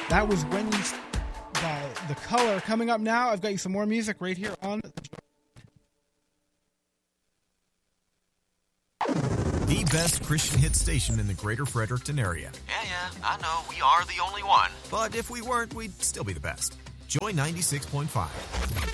That was When You by The Color. Coming up now, I've got you some more music right here on the best Christian hit station in the greater Fredericton area. Yeah, I know. We are the only one. But if we weren't, we'd still be the best. Joy 96.5.